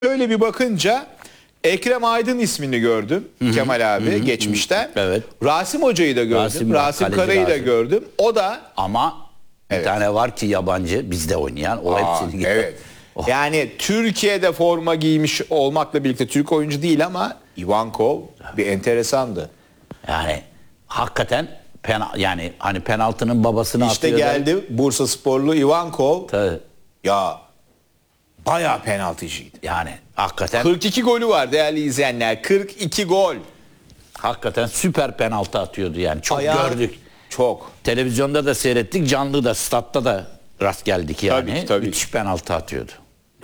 Öyle bir bakınca Ekrem Aydın ismini gördüm. Kemal abi geçmişten. Evet. Rasim Hoca'yı da gördüm. Rasim Kara'yı da gördüm. O da ama bir tane var ki yabancı bizde oynayan. O hepsini evet. Yani Türkiye'de forma giymiş olmakla birlikte Türk oyuncu değil ama Ivankov bir enteresandı. Yani hakikaten yani hani penaltının babasını İşte atıyor. geldi Bursasporlu Ivankov. Tabii. Ya bayağı penaltıcıydı. Yani hakikaten 42 golü var değerli izleyenler. 42 gol. hakikaten süper penaltı atıyordu yani. Çok gördük. Çok. Televizyonda da seyrettik, canlı da, statta da rast geldik yani. Tabii. Müthiş penaltı atıyordu.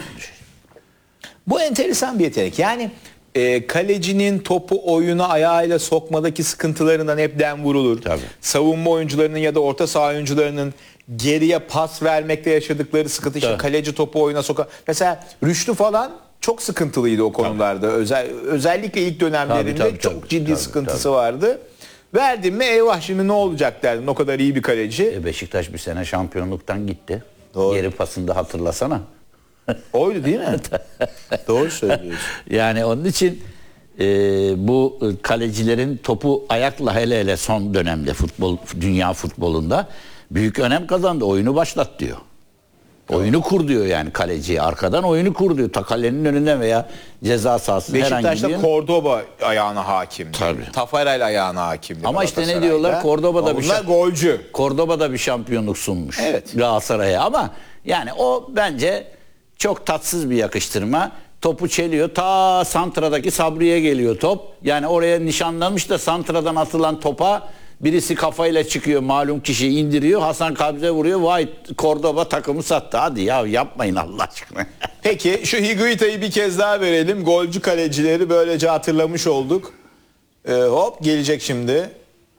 Bu enteresan bir yetenek. Yani kalecinin topu oyuna ayağıyla sokmadaki sıkıntılarından hep dem vurulur. Tabii. Savunma oyuncularının ya da orta saha oyuncularının geriye pas vermekte yaşadıkları sıkıntı. İşte kaleci topu oyuna sokar. Mesela Rüştü falan çok sıkıntılıydı o konularda. Özellikle ilk dönemlerinde çok ciddi sıkıntısı vardı. Verdin mi eyvah şimdi ne olacak derdin, o kadar iyi bir kaleci. Beşiktaş bir sene şampiyonluktan gitti. Doğru. Geri pasında hatırlasana. Oydu değil mi? Doğru söylüyorsun. Yani onun için bu kalecilerin topu ayakla hele son dönemde dünya futbolunda büyük önem kazandı. Oyunu başlat diyor. Oyunu kur diyor yani kaleciye. Arkadan oyunu kur diyor. Ta kalenin önünden veya ceza sahasında herhangi bir Beşiktaş'ta Cordoba ayağına hakimdi. Tabii. Tafarel ayağına hakimdi. Ama işte ne diyorlar? Bunlar golcü. Cordoba'da bir şampiyonluk sunmuş. Evet. Galatasaray'a ama yani o bence çok tatsız bir yakıştırma. Topu çeliyor. Ta Santra'daki Sabri'ye geliyor top. Yani oraya nişanlanmış da Santra'dan atılan topa birisi kafayla çıkıyor. Malum kişi indiriyor. Hasan kabze vuruyor. Vay Cordoba takımı sattı. Hadi ya yapmayın Allah aşkına. Peki şu Higuita'yı bir kez daha verelim. Golcü kalecileri böylece hatırlamış olduk. Hop gelecek şimdi.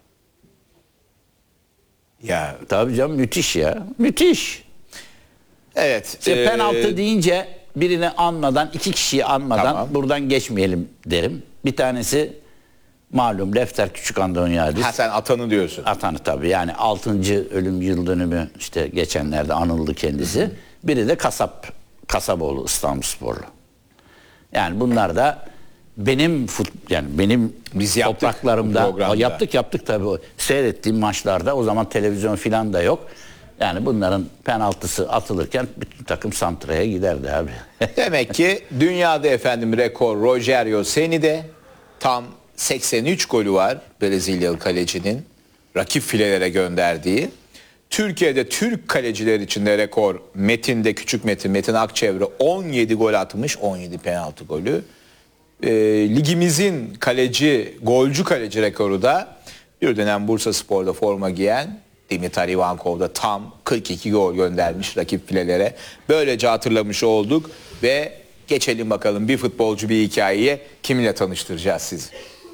Ya tabii canım müthiş ya. Müthiş. Evet. İşte penaltı deyince birini anmadan, iki kişiyi anmadan buradan geçmeyelim derim. Bir tanesi malum Lefter Küçükhan'da oynuyordu. Ha sen Atan'ı diyorsun. Atan'ı tabii yani 6. ölüm yıl dönümü işte geçenlerde anıldı kendisi. Biri de Kasaboğlu İstanbulsporlu. Yani bunlar da benim Biz topraklarımda yaptık tabii. Seyrettiğim maçlarda o zaman televizyon filan da yok. Yani bunların penaltısı atılırken bütün takım santraya giderdi abi. Demek ki dünyada efendim rekor Rogerio Ceni'de tam 83 golü var Brezilyalı kalecinin rakip filelere gönderdiği. Türkiye'de Türk kaleciler içinde rekor Küçük Metin Akçevre 17 gol atmış, 17 penaltı golü. Ligimizin golcü kaleci rekoru da bir dönem Bursaspor'da forma giyen Dimitar Ivankov da tam 42 gol göndermiş rakip filelere. Böylece hatırlamış olduk ve geçelim bakalım bir futbolcu bir hikayeye kiminle tanıştıracağız sizi.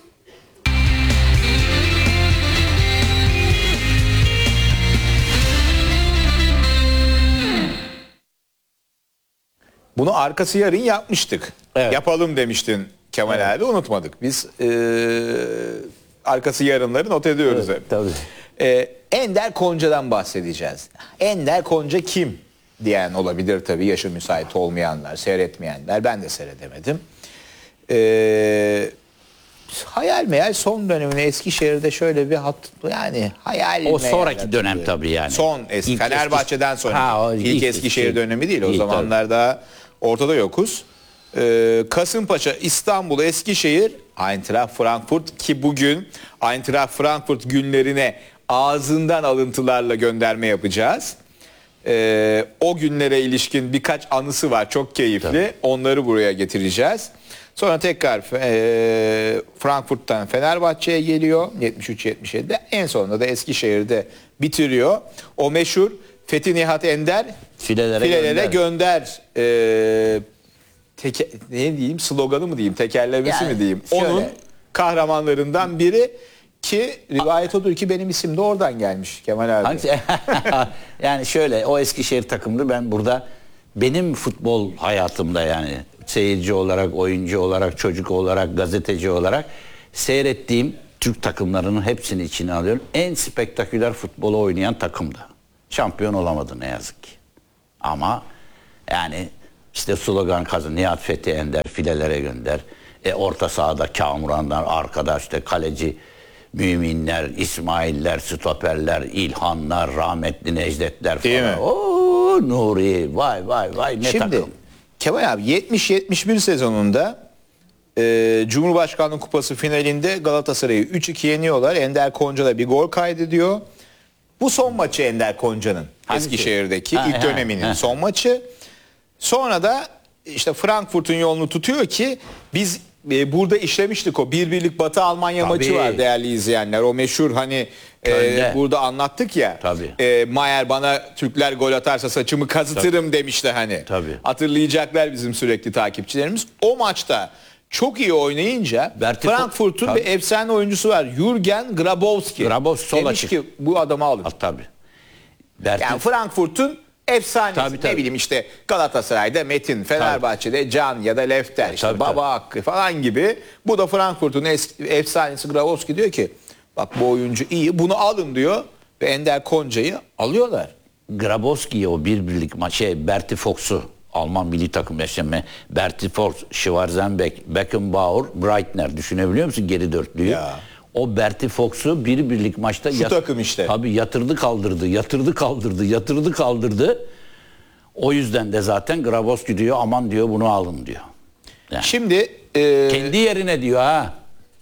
Bunu arkası yarın yapmıştık. Evet. Yapalım demiştin Kemal abi, unutmadık. Biz arkası yarınları not ediyoruz hep. Tabii. Ender Konca'dan bahsedeceğiz. Ender Konca kim diyen olabilir tabii, yaşı müsait olmayanlar, seyretmeyenler. Ben de seyredemedim. Hayal meyal son dönemini Eskişehir'de şöyle bir hayal o sonraki dönem tabii yani. Fenerbahçe'den sonra. İlk Eskişehir dönemi değil. O zamanlar daha ortada yokuz. Kasımpaşa, İstanbul, Eskişehir, Eintracht Frankfurt ki bugün Eintracht Frankfurt günlerine ağzından alıntılarla gönderme yapacağız. O günlere ilişkin birkaç anısı var, çok keyifli. Tabii. Onları buraya getireceğiz. Sonra tekrar Frankfurt'tan Fenerbahçe'ye geliyor 73-77'de. En sonunda da Eskişehir'de bitiriyor. O meşhur Fethi Nihat Ender filelere gönder. Ne diyeyim, sloganı mı diyeyim, tekerlemesi mi diyeyim. Şöyle, onun kahramanlarından biri ki rivayet odur ki benim isim de oradan gelmiş Kemal abi. Yani şöyle, o Eskişehir takımını ben burada benim futbol hayatımda yani seyirci olarak, oyuncu olarak, çocuk olarak, gazeteci olarak seyrettiğim Türk takımlarının hepsini içine alıyorum. En spektaküler futbolu oynayan takımdı. Şampiyon olamadı ne yazık ki. Ama yani İşte slogan kazan. Nihat Fethi Ender filelere gönder. Orta sahada Kamuranlar, arkada işte kaleci Müminler, İsmailler, stoperler, İlhanlar, rahmetli Necdetler falan. Değil mi? Oo Nuri, vay ne Şimdi, takım. Kemal abi 70-71 sezonunda Cumhurbaşkanlığı Kupası finalinde Galatasaray'ı 3-2 yeniyorlar. Ender Konca da bir gol kaydediyor. Bu son maçı Ender Konca'nın. Eskişehir'deki ilk döneminin son maçı. Sonra da işte Frankfurt'un yolunu tutuyor ki biz burada işlemiştik o bir Batı Almanya maçı var değerli izleyenler. O meşhur hani burada anlattık ya. Mayer bana Türkler gol atarsa saçımı kazıtırım demişti hani. Hatırlayacaklar bizim sürekli takipçilerimiz. O maçta çok iyi oynayınca Frankfurt'un bir efsane oyuncusu var. Jürgen Grabowski. Demiş ki bu adamı alın. Yani Frankfurt'un efsanesi ne bileyim işte Galatasaray'da Metin, Fenerbahçe'de Can ya da Lefter, işte Baba Hakkı falan gibi. Bu da Frankfurt'un efsanesi Grabowski diyor ki bak bu oyuncu iyi bunu alın diyor ve Ender Konca'yı alıyorlar. Grabowski'ye o birlik maçı Berti Fox'u Alman milli takım yaşamı Berti Fox, Schwarzenbeck, Beckenbauer, Breitner düşünebiliyor musun geri dörtlüyü? Ya. O Berti Fox'u birlik maçta takım işte. Tabii yatırdı kaldırdı. O yüzden de zaten Grabowski diyor aman diyor bunu alın diyor. Yani. Şimdi kendi yerine diyor ha.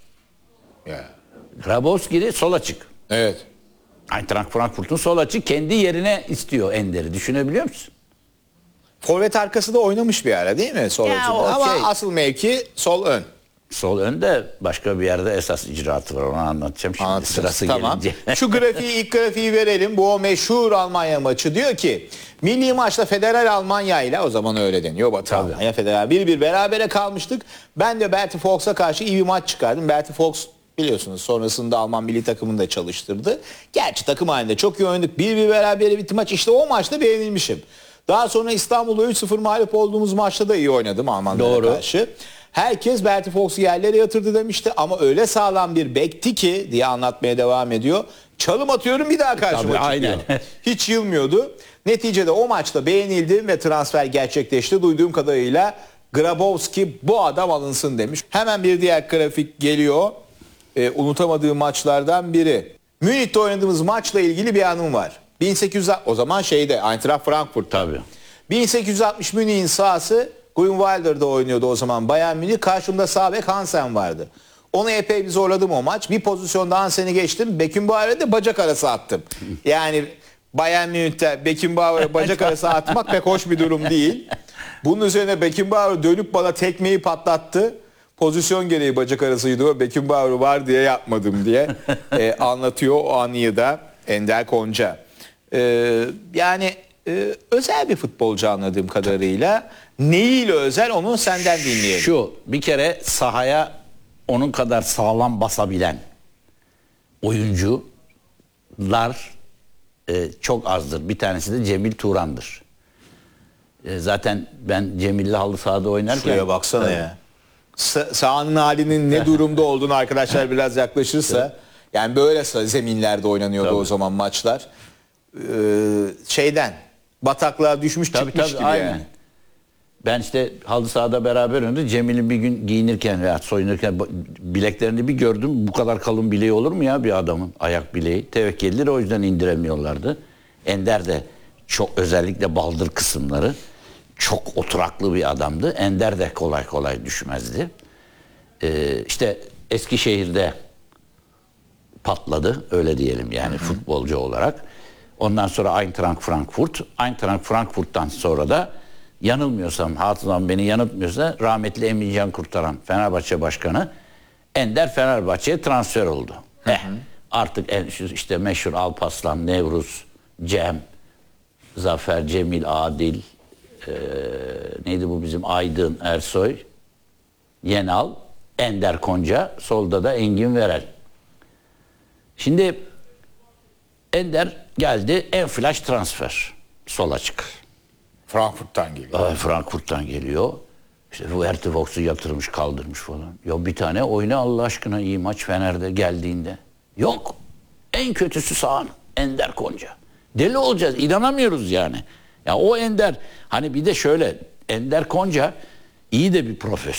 Grabowski de sol açık. Evet. Eintracht Frankfurt'un sol açık kendi yerine istiyor Ender'i. Düşünebiliyor musun? Forvet arkası da oynamış bir ara değil mi sol açık? Ama asıl mevki sol ön. Sol önde başka bir yerde esas icraatı var onu anlatacağım şimdi sırası gelince. Şu ilk grafiği verelim. Bu o meşhur Almanya maçı diyor ki milli maçta Federal Almanya ile o zaman öyle deniyor Batı Almanya Federal 1-1 berabere kalmıştık. Ben de Berti Fox'a karşı iyi bir maç çıkardım. Berti Fox biliyorsunuz sonrasında Alman milli takımını da çalıştırdı. Gerçi takım halinde çok iyi oynadık. 1-1 berabere bitti maç. İşte o maçta beğenilmişim. Daha sonra İstanbul'da 3-0 mağlup olduğumuz maçta da iyi oynadım Almanlara karşı. Herkes Berti Fox'u yerlere yatırdı demişti ama öyle sağlam bir bekti ki diye anlatmaya devam ediyor. Çalım atıyorum bir daha karşıma çıkıyor. Hiç yılmıyordu. Neticede o maçta beğenildi ve transfer gerçekleşti. Duyduğum kadarıyla Grabowski bu adam alınsın demiş. Hemen bir diğer grafik geliyor. Unutamadığım maçlardan biri. Münih'te oynadığımız maçla ilgili bir anım var. 1800 o zaman Eintracht Frankfurt. 1860 Münih'in sahası Grünwalder'da oynuyordu o zaman Bayern Münih. Karşımda sağ bek Hansen vardı. Onu epey bir zorladım o maç. Bir pozisyonda Hansen'i geçtim. Beckenbauer'e de bacak arası attım. Yani Bayern Münih'te Beckenbauer'e bacak arası atmak pek hoş bir durum değil. Bunun üzerine Beckenbauer dönüp bana tekmeyi patlattı. Pozisyon gereği bacak arasıydı o. Beckenbauer var diye yapmadım diye anlatıyor o anıyı da Ender Konca. Yani özel bir futbolcu anladığım kadarıyla. Neyiyle özel onu senden dinleyelim. Şu bir kere sahaya onun kadar sağlam basabilen oyuncular çok azdır. Bir tanesi de Cemil Turan'dır. Zaten ben Cemil'le halı sahada oynarken... Şuraya baksana ya. Sahanın halinin ne durumda olduğunu arkadaşlar biraz yaklaşırsa... Yani böyle zeminlerde oynanıyordu o zaman maçlar. Bataklığa düşmüş çıkmış gibi yani. Ben işte halı sahada beraber oynadık. Cemil'in bir gün giyinirken veya soyunurken bileklerini bir gördüm. Bu kadar kalın bileği olur mu ya bir adamın ayak bileği? Tevekkelidir o yüzden indiremiyorlardı. Ender de çok özellikle baldır kısımları çok oturaklı bir adamdı. Ender de kolay kolay düşmezdi. İşte Eskişehir'de patladı öyle diyelim yani futbolcu olarak. Ondan sonra Eintracht Frankfurt'tan sonra da yanılmıyorsam, hafızam beni yanıltmıyorsa rahmetli Emin Kurtaran Fenerbahçe Başkanı Ender Fenerbahçe'ye transfer oldu. Artık işte meşhur Alparslan, Nevruz, Cem, Zafer, Cemil, Adil, neydi bu bizim Aydın, Ersoy, Yenal, Ender Konca, solda da Engin Verel. Şimdi Ender geldi en flash transfer. Sol açık. Frankfurt'tan geliyor. İşte bu Berti Fox'u yatırmış kaldırmış falan. Ya bir tane oyna Allah aşkına iyi maç Fener'de geldiğinde. Yok. En kötüsü sağın. Ender Konca. Deli olacağız. İnanamıyoruz yani. Ya o Ender hani bir de şöyle Ender Konca iyi de bir profesör.